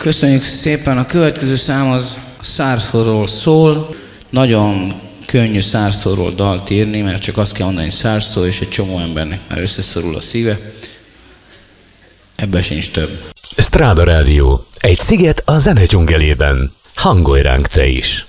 Köszönjük szépen, a következő szám az szárszóról szól. Nagyon könnyű szárszóról dalt írni, mert csak azt kell mondani, hogy szárszó, és egy csomó embernek már összeszorul a szíve. Ebben sincs több. Stráda Rádió. Egy sziget a zene dzsungelében. Hangolj ránk te is!